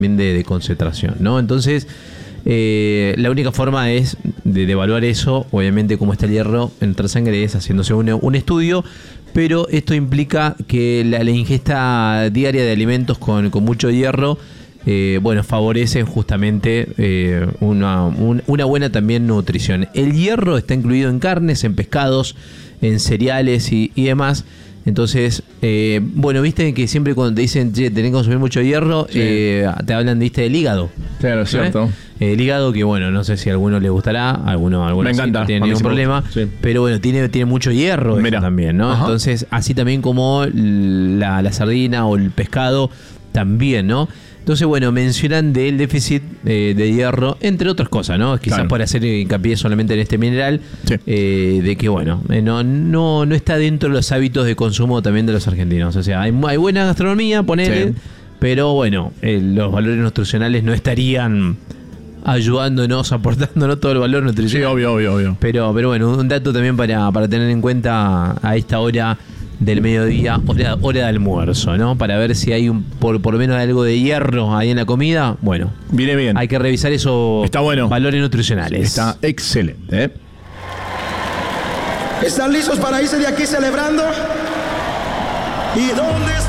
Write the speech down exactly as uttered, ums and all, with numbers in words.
de, de concentración, ¿no? Entonces, eh, la única forma es de, de evaluar eso, obviamente, cómo está el hierro en nuestra sangre, es haciéndose un, un estudio, pero esto implica que la, la ingesta diaria de alimentos con, con mucho hierro, eh, bueno, favorecen justamente eh, una, un, una buena también nutrición. El hierro está incluido en carnes, en pescados, en cereales y, y demás. Entonces, eh, bueno, viste que siempre cuando te dicen, che, tenés que consumir mucho hierro, sí. eh, te hablan, viste, del hígado. Claro, es cierto. ¿Eh? El hígado, que bueno, no sé si a alguno le gustará, a alguno, a alguno Me encanta, sí, no tiene ningún problema, sí. Pero bueno, tiene, tiene mucho hierro también, ¿no? Ajá. Entonces, así también como la, la sardina o el pescado, también, ¿no? Entonces, bueno, mencionan del déficit eh, de hierro, entre otras cosas, ¿no? Quizás claro. Por hacer hincapié solamente en este mineral, sí. eh, de que, bueno, eh, no, no, no está dentro de los hábitos de consumo también de los argentinos. O sea, hay, hay buena gastronomía, ponele, sí. Pero bueno, eh, los valores nutricionales no estarían ayudándonos, aportándonos todo el valor nutricional. Sí, obvio, obvio, obvio. Pero, pero bueno, un dato también para, para tener en cuenta a esta hora del mediodía, hora, hora de almuerzo, ¿no? Para ver si hay un por, por lo menos algo de hierro ahí en la comida. Bueno, viene bien. Hay que revisar esos Está bueno. valores nutricionales. Está excelente, ¿eh? ¿Están listos para irse de aquí celebrando? ¿Y dónde está?